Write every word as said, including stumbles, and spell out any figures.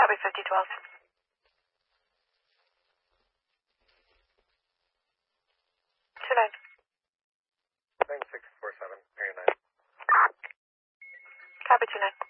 Copy fifty twelve. Two nine. nine six four seven, area nine. Copy two nine.